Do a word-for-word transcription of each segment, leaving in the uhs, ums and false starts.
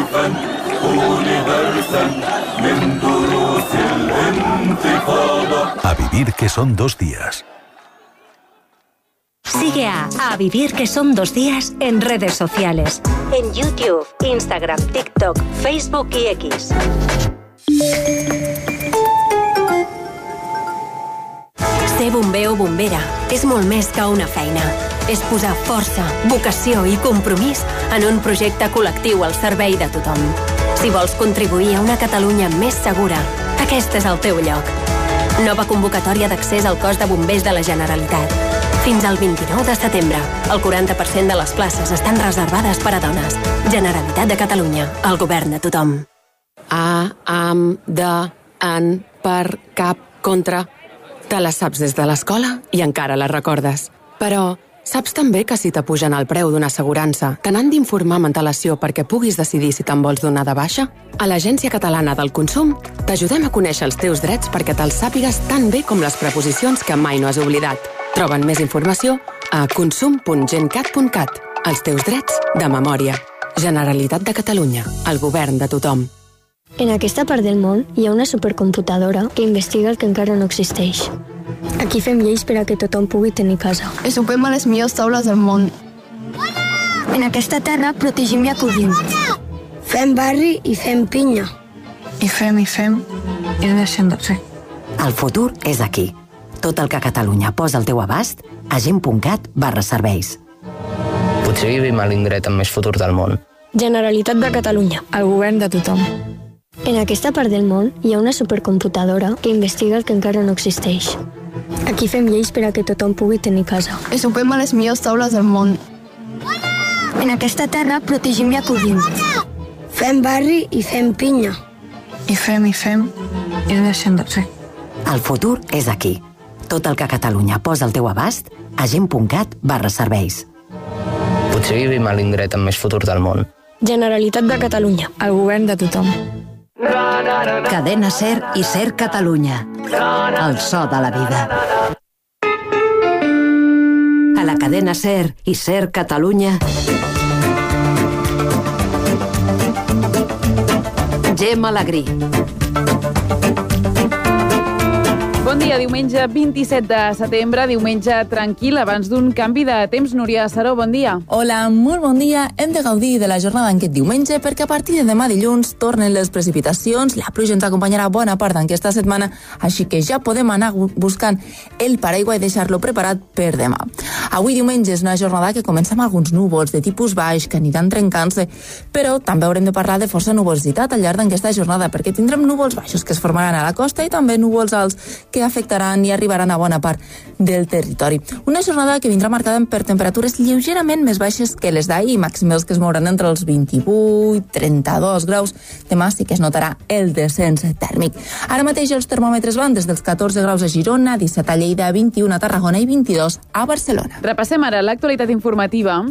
خوفا قولي درسا من دروس الانتفاضة. A vivir que son dos días. Sigue a A Vivir que son dos días en redes sociales. En YouTube, Instagram, TikTok, Facebook y X. Ser bomber o bombera és molt més que una feina. És posar força, vocació i compromís en un projecte col·lectiu al servei de tothom. Si vols contribuir a una Catalunya més segura, aquest és el teu lloc. Nova convocatòria d'accés al cos de bombers de la Generalitat. Fins al vint-i-nou de setembre, el quaranta per cent de les places estan reservades per a dones. Generalitat de Catalunya, el govern de tothom. A, am, de, en, per, cap, contra... Te les saps des de l'escola i encara les recordes. Però saps també que si t'apugen el preu d'una assegurança, te n'han d'informar amb antelació perquè puguis decidir si te'n vols donar de baixa? A l'Agència Catalana del Consum t'ajudem a conèixer els teus drets perquè te'ls sàpigues tan bé com les preposicions que mai no has oblidat. Troben més informació a consum punt gencat punt cat. Els teus drets de memòria. Generalitat de Catalunya. El govern de tothom. En aquesta part del món hi ha una supercomputadora que investiga el que encara no existeix. Aquí fem lleis per a que tothom pugui tenir casa. I sopem a les millors taules del món. En aquesta terra protegim i acollim. Fem barri i fem pinya. I fem i fem i deixem de fer. El futur és aquí. Tot el que Catalunya posa al teu abast a gent punt cat barra serveis. Potser vivim a l'indret amb més futur del món. Generalitat de Catalunya. El govern de tothom. En aquesta part del món hi ha una supercomputadora que investiga el que encara no existeix. Aquí fem lleis per a que tothom pugui tenir casa. I sopem a les millors taules del món. En aquesta terra protegim i acollim. Fem barri i fem pinya. I fem i fem i deixem de fer. El futur és aquí. Tot el que Catalunya posa al teu abast a gent punt cat barra serveis. Potser vivim a l'indret amb més futur del món. Generalitat de Catalunya. El govern de tothom. Cadena Ser i Ser Catalunya. El so de la vida. A la cadena Ser i Ser Catalunya. Gemma Alegrí. Bon dia, diumenge vint-i-set de setembre, diumenge tranquil, abans d'un canvi de temps. Núria Saró, bon dia. Hola, molt bon dia. Hem de gaudir de la jornada en aquest diumenge perquè a partir de demà dilluns tornen les precipitacions, la pluja ens acompanyarà bona part d'aquesta setmana, així que ja podem anar buscant el paraigua i deixar-lo preparat per demà. Avui diumenge és una jornada que comença amb alguns núvols de tipus baix que aniran trencant-se, però també haurem de parlar de força nuvolositat al llarg d'aquesta jornada perquè tindrem núvols baixos que es formaran a la costa i també núvols alts que afectaran i arribaran a bona part del territori. Una jornada que vindrà marcada per temperatures lleugerament més baixes que les d'ahir, màximes que es mouran entre els vint-i-vuit i trenta-dos graus. Demà sí que es notarà el descens tèrmic. Ara mateix els termòmetres van des dels catorze graus a Girona, disset a Lleida, vint-i-un a Tarragona i vint-i-dos a Barcelona. Repassem ara l'actualitat informativa.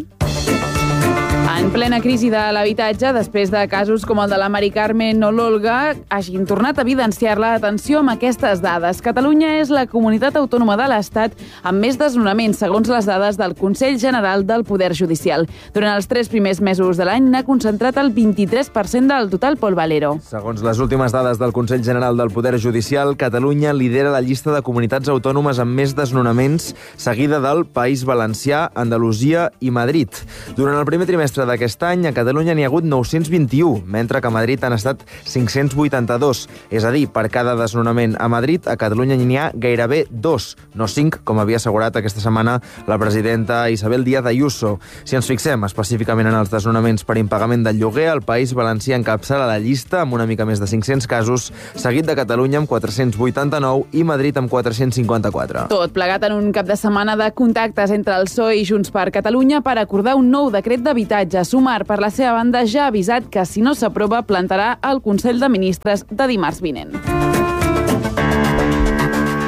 En plena crisi de l'habitatge, després de casos com el de la Mari Carmen o l'Olga, hagin tornat a evidenciar-la. Atenció amb aquestes dades. Catalunya és la comunitat autònoma de l'Estat amb més desnonaments, segons les dades del Consell General del Poder Judicial. Durant els tres primers mesos de l'any n'ha concentrat el vint-i-tres per cent del total. Pol Valero. Segons les últimes dades del Consell General del Poder Judicial, Catalunya lidera la llista de comunitats autònomes amb més desnonaments, seguida del País Valencià, Andalusia i Madrid. Durant el primer trimestre d'aquest any, a Catalunya n'hi ha hagut nou-cents vint-i-u, mentre que a Madrid han estat cinc-cents vuitanta-dos. És a dir, per cada desnonament a Madrid, a Catalunya n'hi ha gairebé dos, no cinc, com havia assegurat aquesta setmana la presidenta Isabel Díaz Ayuso. Si ens fixem específicament en els desnonaments per impagament del lloguer, el País Valencià encapçala la llista amb una mica més de cinc-cents casos, seguit de Catalunya amb quatre-cents vuitanta-nou i Madrid amb quatre-cents cinquanta-quatre. Tot plegat en un cap de setmana de contactes entre el P S O E i Junts per Catalunya per acordar un nou decret d'habitatge. Sumar, per la seva banda, ja ha avisat que si no s'aprova plantarà el Consell de Ministres de dimarts vinent.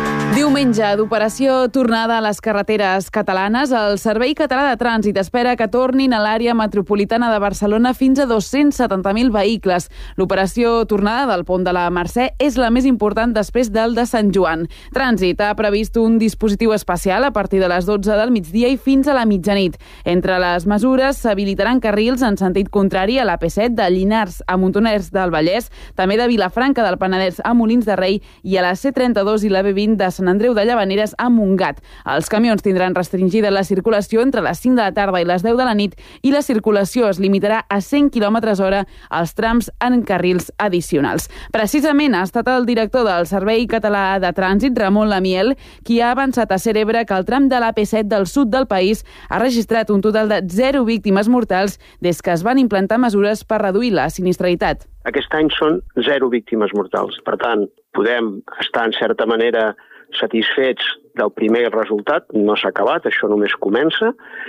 diumenge d'operació tornada a les carreteres catalanes. El Servei Català de Trànsit espera que tornin a l'àrea metropolitana de Barcelona fins a dos-cents setanta mil vehicles. L'operació tornada del pont de la Mercè és la més important després del de Sant Joan. Trànsit ha previst un dispositiu especial a partir de les dotze del migdia i fins a la mitjanit. Entre les mesures s'habilitaran carrils en sentit contrari a l'A P set de Llinars a Montornès del Vallès, també de Vilafranca del Penedès a Molins de Rei i a la C trenta-dos i la B vint de Sant Andreu de Llavaneres a Montgat. Els camions tindran restringida la circulació entre les cinc de la tarda i les deu de la nit i la circulació es limitarà a cent quilòmetres hora als trams en carrils addicionals. Precisament ha estat el director del Servei Català de Trànsit, Ramon Lamiel, qui ha avançat a Cerebre que el tram de l'A P set del sud del país ha registrat un total de zero víctimes mortals des que es van implantar mesures per reduir la sinistralitat. Aquest any són zero víctimes mortals. Per tant, podem estar en certa manera satisfets del primer resultat, no s'ha acabat, això només comença,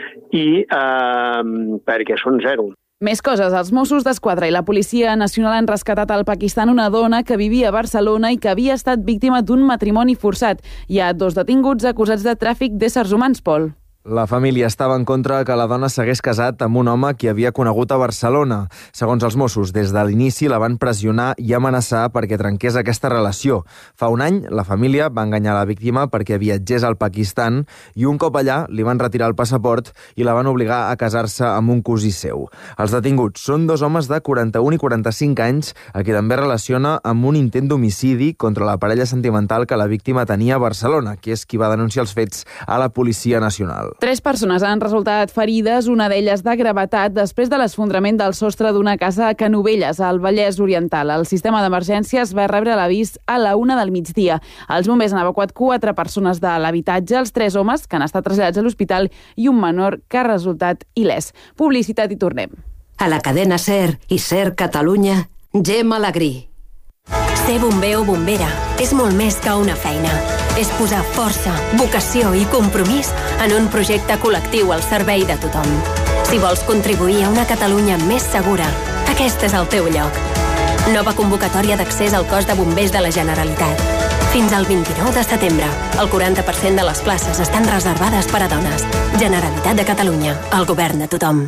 i eh, perquè són zero. Més coses. Els Mossos d'Esquadra i la Policia Nacional han rescatat al Pakistan una dona que vivia a Barcelona i que havia estat víctima d'un matrimoni forçat. Hi ha dos detinguts acusats de tràfic d'éssers humans, Pol. La família estava en contra que la dona s'hagués casat amb un home que havia conegut a Barcelona. Segons els Mossos, des de l'inici la van pressionar i amenaçar perquè trenqués aquesta relació. Fa un any, la família va enganyar la víctima perquè viatgés al Pakistan i un cop allà li van retirar el passaport i la van obligar a casar-se amb un cosí seu. Els detinguts són dos homes de quaranta-un i quaranta-cinc anys a qui també relaciona amb un intent d'homicidi contra la parella sentimental que la víctima tenia a Barcelona, que és qui va denunciar els fets a la Policia Nacional. Tres persones han resultat ferides, una d'elles de gravetat, després de l'esfondrament del sostre d'una casa a Canovelles, al Vallès Oriental. El sistema d'emergències va rebre l'avís a la una del migdia. Els bombers han evacuat quatre persones de l'habitatge, els tres homes que han estat traslladats a l'hospital i un menor que ha resultat il·lès. Publicitat i tornem. A la cadena SER i SER Catalunya, Gemma Alegrí. Ser bomber o bombera és molt més que una feina. És posar força, vocació i compromís en un projecte col·lectiu al servei de tothom. Si vols contribuir a una Catalunya més segura, aquest és el teu lloc. Nova convocatòria d'accés al cos de bombers de la Generalitat. Fins al vint-i-nou de setembre, el quaranta per cent de les places estan reservades per a dones. Generalitat de Catalunya, el govern de tothom.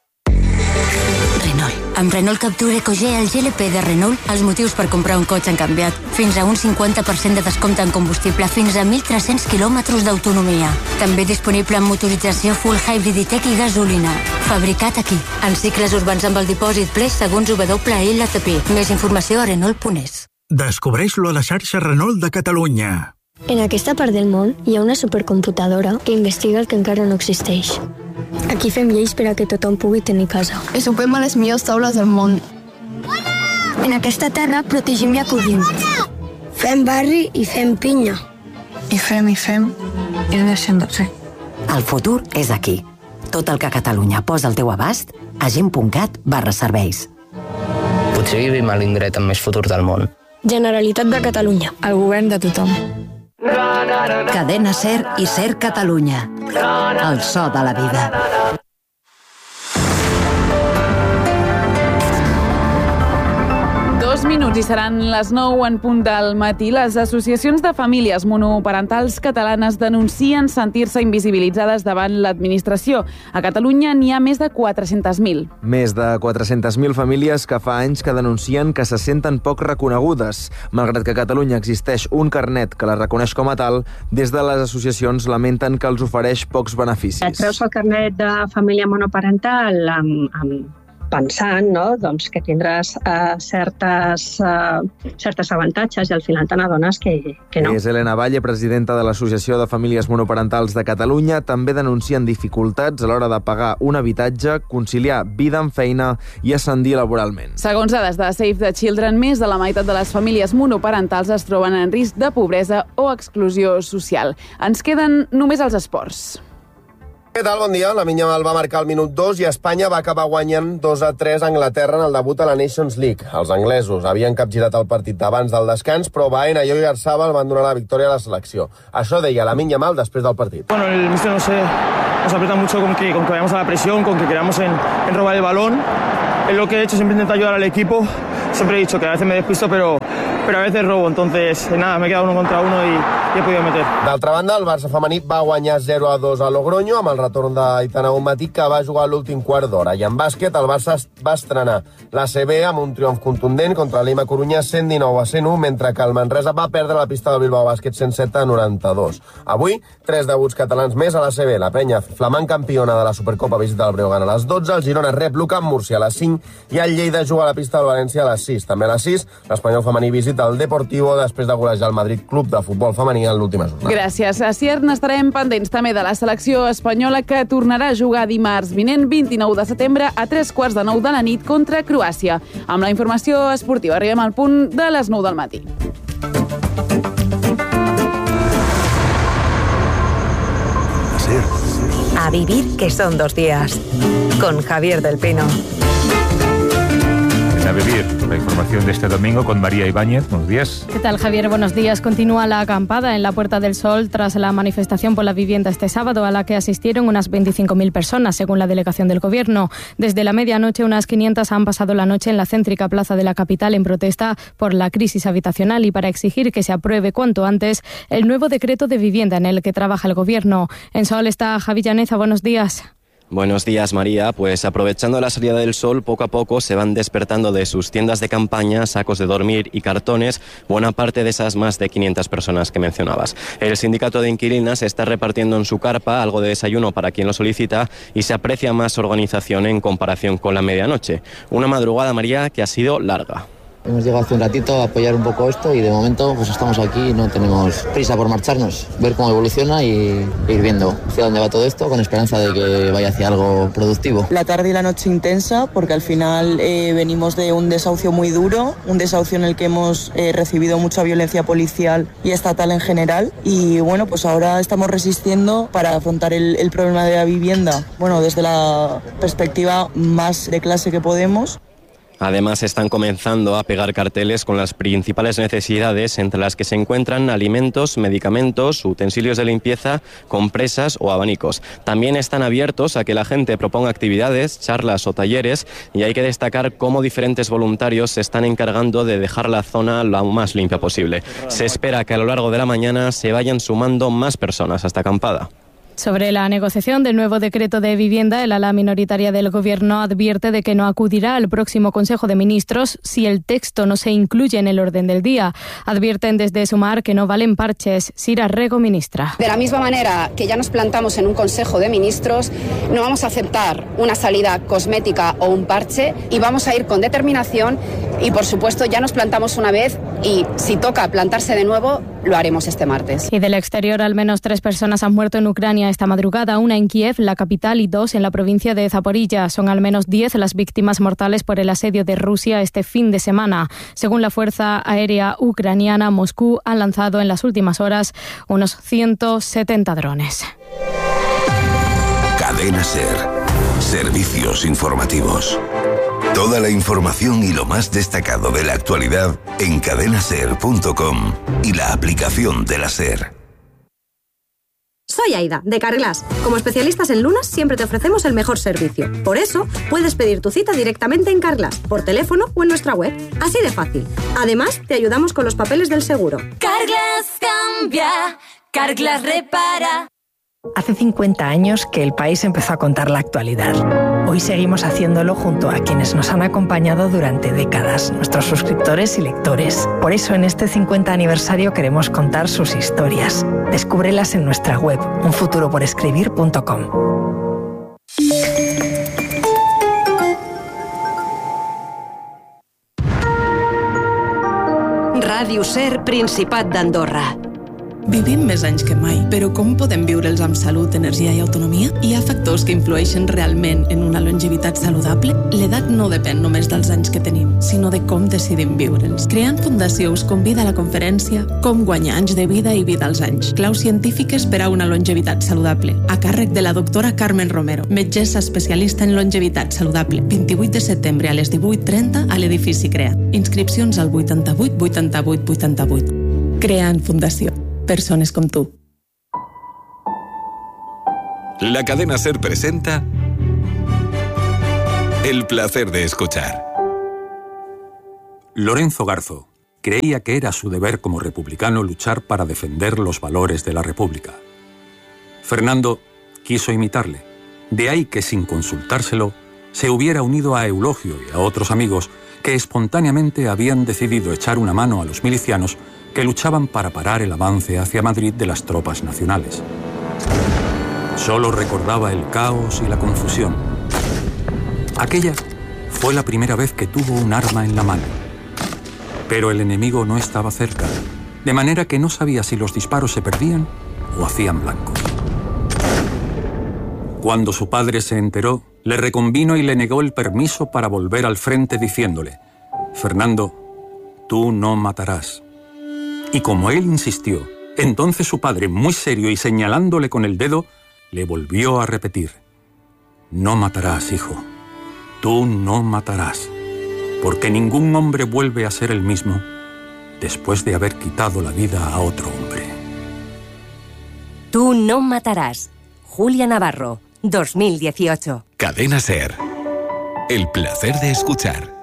Renault. Amb Renault Captur EcoG, el G L P de Renault, els motius per comprar un cotxe han canviat. Fins a un cinquanta per cent de descompte en combustible, fins a mil tres-cents quilòmetres d'autonomia. També disponible en motorització full hybrid i tech i gasolina. Fabricat aquí. En cicles urbans amb el dipòsit ple segons W L T P. Més informació a Renault punt es. Descobreix-lo a la xarxa Renault de Catalunya. En aquesta part del món hi ha una supercomputadora que investiga el que encara no existeix. Aquí fem lleis per a que tothom pugui tenir casa. I sopem a les millors taules del món. En aquesta terra protegim i acollim. Fem barri i fem pinya. I fem i fem i deixem de fer. El futur és aquí. Tot el que Catalunya posa al teu abast a gent punt cat barra serveis. Potser vivim a l'indret amb més futur del món. Generalitat de Catalunya. El govern de tothom. Cadena SER i SER Catalunya. El so de la vida. Dos minuts i seran les nou en punt del matí. Les associacions de famílies monoparentals catalanes denuncien sentir-se invisibilitzades davant l'administració. A Catalunya n'hi ha més de quatre-centes mil. Més de quatre-centes mil famílies que fa anys que denuncien que se senten poc reconegudes. Malgrat que a Catalunya existeix un carnet que la reconeix com a tal, des de les associacions lamenten que els ofereix pocs beneficis. Et treus el carnet de família monoparental amb, amb pensant, no?, doncs, que tindràs uh, certes, uh, certes avantatges i al final te n'adones que, que no. És Helena Valle, presidenta de l'Associació de Famílies Monoparentals de Catalunya. També denuncien dificultats a l'hora de pagar un habitatge, conciliar vida amb feina i ascendir laboralment. Segons dades de Save the Children, més de la meitat de les famílies monoparentals es troben en risc de pobresa o exclusió social. Ens queden només els esports. Què tal? Bon dia. La Minyamal va marcar el minut dos i Espanya va acabar guanyant dos a tres a Anglaterra en el debut a la Nations League. Els anglesos havien capgirat el partit abans del descans, però Baena i Oyarzabal van donar la victòria a la selecció. Això deia la Minyamal després del partit. Bueno, el míster no sé, nos aprieta mucho con que, con que vayamos a la presión, con que queramos en, en robar el balón. Es lo que he hecho, siempre intento ayudar al equipo. Siempre he dicho que a veces me despisto, pero, pero a veces robo. Entonces, nada, me he quedado uno contra uno y, y he podido meter. D'altra banda, el Barça femení va guanyar zero a dos a Logroño amb el retorn d'Aitana Bonmatí, que va jugar l'últim quart d'hora. I en bàsquet, el Barça va estrenar la C B amb un triomf contundent contra l'Ima Corunya cent dinou a cent u, mentre que el Manresa va perdre la pista del Bilbao Bàsquet cent set a noranta-dos. Avui, tres debuts catalans més a la C B. La Penya, flamant campiona de la Supercopa, visita el Breogán a les dotze, el Girona rep l'U Camp Múrcia a les cinc i el Lleida juga a la pista del València a les sis. També a les sis, l'Espanyol femení visita el Deportivo després de golejar el Madrid Club de Futbol Femení en l'última jornada. Gràcies. A Ciern estarem pendents també de la selecció espanyola, que tornarà a jugar dimarts vinent, vint-i-nou de setembre, a tres quarts de nou de la nit contra Croàcia. Amb la informació esportiva arribem al punt de les nou del matí. A vivir que son dos días. Con Javier del Pino. A vivir, la información de este domingo con María Ibáñez. Buenos días. ¿Qué tal, Javier? Buenos días. Continúa la acampada en la Puerta del Sol tras la manifestación por la vivienda este sábado, a la que asistieron unas veinticinco mil personas, según la delegación del Gobierno. Desde la medianoche, unas quinientas han pasado la noche en la céntrica plaza de la capital en protesta por la crisis habitacional y para exigir que se apruebe cuanto antes el nuevo decreto de vivienda en el que trabaja el Gobierno. En Sol está Javi Llaneza. Buenos días. Buenos días, María. Pues aprovechando la salida del sol, poco a poco se van despertando de sus tiendas de campaña, sacos de dormir y cartones buena parte de esas más de quinientas personas que mencionabas. El sindicato de inquilinas está repartiendo en su carpa algo de desayuno para quien lo solicita y se aprecia más organización en comparación con la medianoche. Una madrugada, María, que ha sido larga. Hemos llegado hace un ratito a apoyar un poco esto y de momento pues estamos aquí y no tenemos prisa por marcharnos, ver cómo evoluciona y ir viendo hacia dónde va todo esto con esperanza de que vaya hacia algo productivo. La tarde y la noche intensa porque al final eh, venimos de un desahucio muy duro, un desahucio en el que hemos eh, recibido mucha violencia policial y estatal en general y bueno, pues ahora estamos resistiendo para afrontar el, el problema de la vivienda, bueno, desde la perspectiva más de clase que podemos. Además, están comenzando a pegar carteles con las principales necesidades, entre las que se encuentran alimentos, medicamentos, utensilios de limpieza, compresas o abanicos. También están abiertos a que la gente proponga actividades, charlas o talleres, y hay que destacar cómo diferentes voluntarios se están encargando de dejar la zona lo más limpia posible. Se espera que a lo largo de la mañana se vayan sumando más personas a esta acampada. Sobre la negociación del nuevo decreto de vivienda, el ala minoritaria del Gobierno advierte de que no acudirá al próximo Consejo de Ministros si el texto no se incluye en el orden del día. Advierten desde Sumar que no valen parches. Sira Rego, ministra. De la misma manera que ya nos plantamos en un Consejo de Ministros, no vamos a aceptar una salida cosmética o un parche y vamos a ir con determinación y, por supuesto, ya nos plantamos una vez y si toca plantarse de nuevo, lo haremos este martes. Y del exterior, al menos tres personas han muerto en Ucrania esta madrugada, una en Kiev, la capital, y dos en la provincia de Zaporilla. Son al menos diez las víctimas mortales por el asedio de Rusia este fin de semana. Según la Fuerza Aérea Ucraniana, Moscú ha lanzado en las últimas horas unos ciento setenta drones. Cadena SER. Servicios informativos. Toda la información y lo más destacado de la actualidad en cadena ser punto com y la aplicación de la SER. Soy Aida, de Carglass. Como especialistas en lunas, siempre te ofrecemos el mejor servicio. Por eso, puedes pedir tu cita directamente en Carglass, por teléfono o en nuestra web. Así de fácil. Además, te ayudamos con los papeles del seguro. Carglass cambia, Carglass repara. Hace cincuenta años que el país empezó a contar la actualidad. Hoy seguimos haciéndolo junto a quienes nos han acompañado durante décadas, nuestros suscriptores y lectores. Por eso en este cincuenta aniversario queremos contar sus historias. Descúbrelas en nuestra web, un futuro por escribir punto com. Ràdio SER, Principat d'Andorra. Vivim més anys que mai, però com podem viure'ls amb salut, energia i autonomia? Hi ha factors que influeixen realment en una longevitat saludable? L'edat no depèn només dels anys que tenim, sinó de com decidim viure'ls. Creant Fundació us convida a la conferència Com guanyar anys de vida i vida als anys. Claus científiques per a una longevitat saludable, a càrrec de la doctora Carmen Romero, metgessa especialista en longevitat saludable. vint-i-vuit de setembre a les divuit trenta a l'edifici CREA. Inscripcions al vuitanta-vuit vuitanta-vuit vuitanta-vuit. Creant Fundació. Personas como tú. La cadena SER presenta El placer de escuchar. Lorenzo Garzo, creía que era su deber como republicano luchar para defender los valores de la República. Fernando quiso imitarle, de ahí que sin consultárselo se hubiera unido a Eulogio y a otros amigos que espontáneamente habían decidido echar una mano a los milicianos que luchaban para parar el avance hacia Madrid de las tropas nacionales. Solo recordaba el caos y la confusión. Aquella fue la primera vez que tuvo un arma en la mano. Pero el enemigo no estaba cerca, de manera que no sabía si los disparos se perdían o hacían blancos. Cuando su padre se enteró, le reconvino y le negó el permiso para volver al frente diciéndole: «Fernando, tú no matarás». Y como él insistió, entonces su padre, muy serio y señalándole con el dedo, le volvió a repetir: «No matarás, hijo. Tú no matarás, porque ningún hombre vuelve a ser el mismo después de haber quitado la vida a otro hombre». Tú no matarás. Julia Navarro, dos mil dieciocho. Cadena SER. El placer de escuchar.